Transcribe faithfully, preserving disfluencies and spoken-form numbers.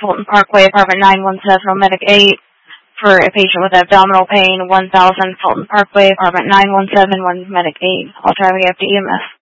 Fulton Parkway, apartment nine one seven, on Medic eight. For a patient with abdominal pain, one thousand Fulton Parkway, apartment nine one seven, one Medic eight. I'll try to get up to E M S.